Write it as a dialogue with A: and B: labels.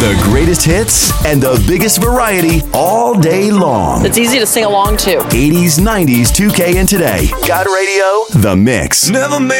A: The greatest hits and the biggest variety all day long.
B: It's easy to sing along to.
A: 80s, 90s, 2K, and today. God Radio, The Mix.
C: Never made